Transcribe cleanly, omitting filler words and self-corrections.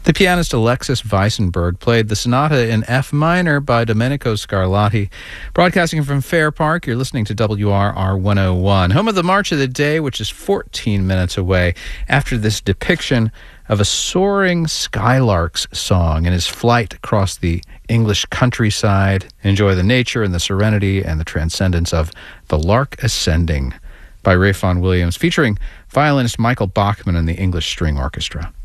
The pianist Alexis Weissenberg played the sonata in F minor by Domenico Scarlatti. Broadcasting from Fair Park, you're listening to WRR 101, home of the March of the Day, which is 14 minutes away after this depiction of a soaring skylark's song in his flight across the English countryside. Enjoy the nature and the serenity and the transcendence of The Lark Ascending by Ray Vaughan Williams, featuring violinist Michael Bachman and the English String Orchestra.